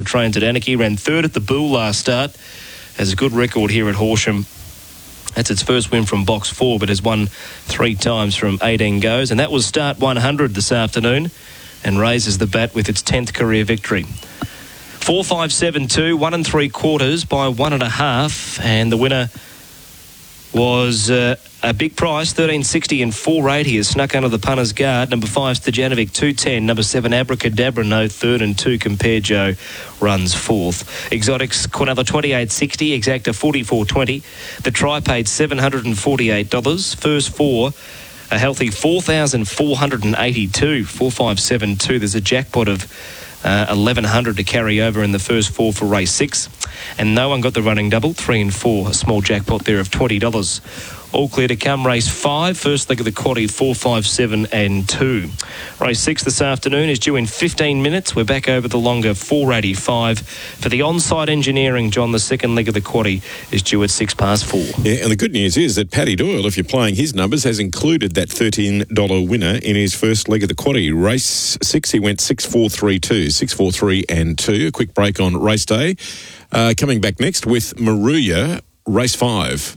trains at Anarchy. Ran third at the Bull last start. Has a good record here at Horsham. That's its first win from box 4, but has won 3 times from 18 goes. And that was start 100 this afternoon and raises the bat with its 10th career victory. 4-5-7-2, 1 3/4 by 1.5, and the winner was a big price, $13.60 and $4.80 has snuck under the punter's guard. Number 5, Stojanovic, $2.10. Number 7, Abracadabra, no third, and 2, Compare Joe, runs 4th. Exotics, Quinella, $28.60. Exacta, $44.20. The try paid $748. First 4, a healthy $4,482. 4-5-7-2. There's a jackpot of 1,100 to carry over in the first 4 for race 6, and no one got the running double. 3 and 4, a small jackpot there of $20. All clear to come. Race 5, first leg of the quaddie, 4, 5, 7 and 2. Race 6 this afternoon is due in 15 minutes. We're back over the longer 4.85 for the on-site engineering. John, the second leg of the quaddie is due at 4:06. Yeah, and the good news is that Paddy Doyle, if you're playing his numbers, has included that $13 winner in his first leg of the quaddie. Race 6, he went 6-4-3-2, 6-4-3 and 2. A quick break on race day. Coming back next with Maruya, race 5.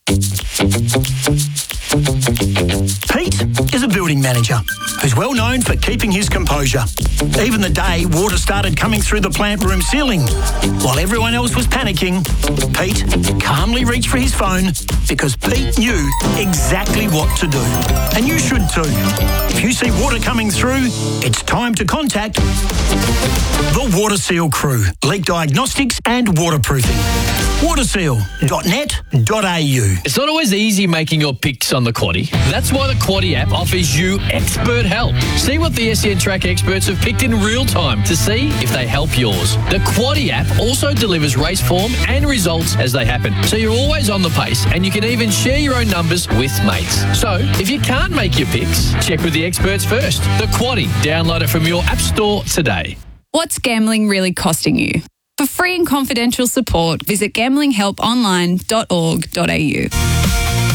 Pete is a building manager who's well known for keeping his composure. Even the day water started coming through the plant room ceiling, while everyone else was panicking, Pete calmly reached for his phone because Pete knew exactly what to do. And you should too. If you see water coming through, it's time to contact the Water Seal crew. Leak diagnostics and waterproofing. waterseal.net.au. It's not always easy making your picks on the quaddie. That's why the Quaddie app offers you expert help. See what the SEN Track experts have picked in real time to see if they help yours. The Quaddie app also delivers race form and results as they happen, so you're always on the pace, and you can even share your own numbers with mates. So if you can't make your picks, check with the experts first. The Quaddie. Download it from your app store today. What's gambling really costing you? For free and confidential support, visit gamblinghelponline.org.au.